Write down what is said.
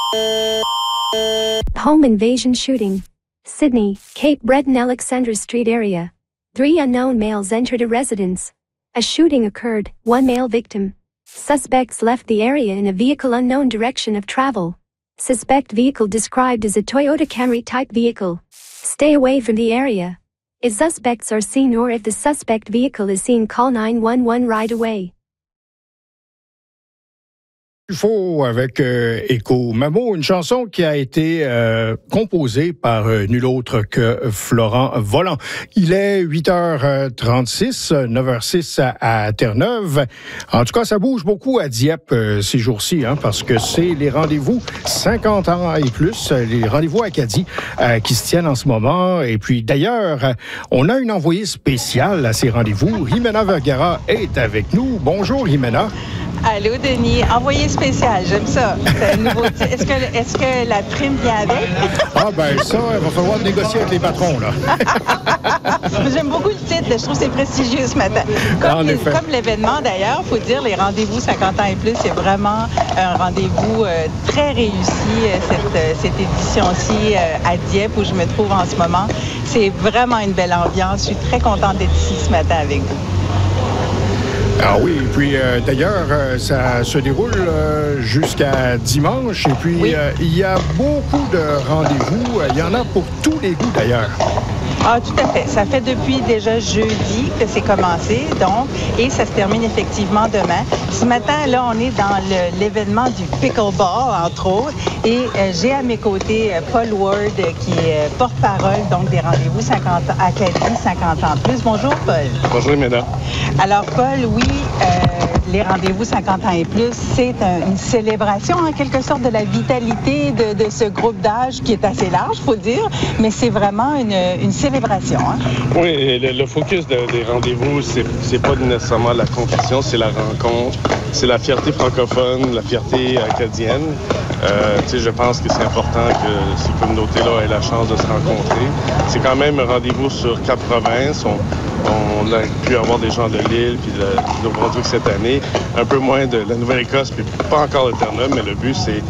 Home invasion shooting. Sydney, Cape Breton Alexandra Street area. 3 unknown males entered a residence. A shooting occurred, 1 male victim. Suspects left the area in a vehicle unknown direction of travel. Suspect vehicle described as a Toyota Camry type vehicle. Stay away from the area. If suspects are seen or if the suspect vehicle is seen, call 911 right away. Faux avec Écho Mamo, une chanson qui a été composée par nul autre que Florent Volant. Il est 8h36, 9h06 à Terre-Neuve. En tout cas, ça bouge beaucoup à Dieppe ces jours-ci, parce que c'est les rendez-vous 50 ans et plus, les rendez-vous Acadie qui se tiennent en ce moment. Et puis d'ailleurs, on a une envoyée spéciale à ces rendez-vous. Jimena Vergara est avec nous. Bonjour Jimena. Allô, Denis. Envoyé spécial, j'aime ça. C'est un nouveau titre. Est-ce que la prime vient avec? Ah, ben ça, il va falloir négocier avec les patrons, là. J'aime beaucoup le titre. Je trouve que c'est prestigieux ce matin. Comme l'événement, d'ailleurs, il faut dire, les rendez-vous 50 ans et plus, c'est vraiment un rendez-vous très réussi, cette édition-ci à Dieppe, où je me trouve en ce moment. C'est vraiment une belle ambiance. Je suis très contente d'être ici ce matin avec vous. Ah oui, et puis d'ailleurs, ça se déroule jusqu'à dimanche. Et puis, oui. Il y a beaucoup de rendez-vous. Il y en a pour tous les goûts, d'ailleurs. Ah, tout à fait. Ça fait depuis déjà jeudi que c'est commencé, donc, et ça se termine effectivement demain. Ce matin, là, on est dans l'événement du pickleball, entre autres, et j'ai à mes côtés Paul Ward, qui est porte-parole, donc, des rendez-vous 50 Acadie 50 ans plus. Bonjour, Paul. Bonjour, mesdames. Alors, Paul, oui, les rendez-vous 50 ans et plus, c'est une célébration, en quelque sorte, de la vitalité de ce groupe d'âge qui est assez large, il faut dire, mais c'est vraiment une célébration. Oui, le focus des rendez-vous, c'est pas nécessairement la compétition, c'est la rencontre, c'est la fierté francophone, la fierté acadienne. Je pense que c'est important que ces communautés-là aient la chance de se rencontrer. C'est quand même un rendez-vous sur 4 provinces. On a pu avoir des gens de l'île puis de Nouveau-Brunswick cette année, un peu moins de la Nouvelle-Écosse, puis pas encore de Terre-Neuve, mais le but, c'est